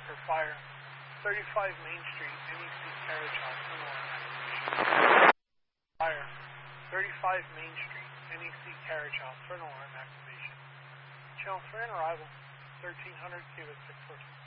for fire. 35 Main Street, NEC carriage house for alarm activation. Fire. 35 Main Street, NEC carriage house for an alarm activation. Channel 3 on arrival, 1300 Cubic 614.